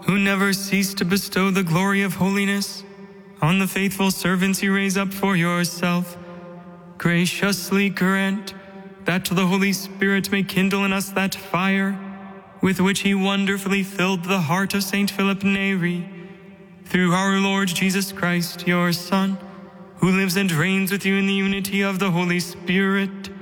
who never cease to bestow the glory of holiness on the faithful servants you raise up for yourself, graciously grant that the Holy Spirit may kindle in us that fire with which he wonderfully filled the heart of Saint Philip Neri, through our Lord Jesus Christ, your Son, who lives and reigns with you in the unity of the Holy Spirit,